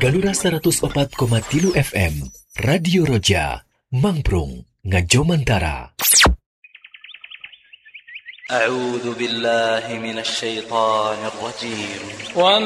Galura 104,3 FM, Radio Roja, Mangprung, Ngajomantara. أعوذ بالله من الشيطان الرجيم